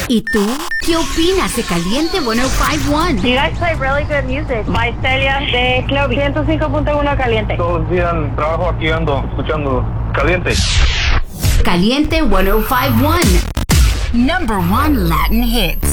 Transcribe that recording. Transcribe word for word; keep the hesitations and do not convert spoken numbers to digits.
¿Y tú? ¿Qué opinas de Caliente ciento cincuenta y uno? You guys play really good music. By Celia de Club ciento cinco punto uno Caliente. Todos los días trabajo aquí ando escuchando Caliente. Caliente ciento cincuenta y uno. Number one Latin hits.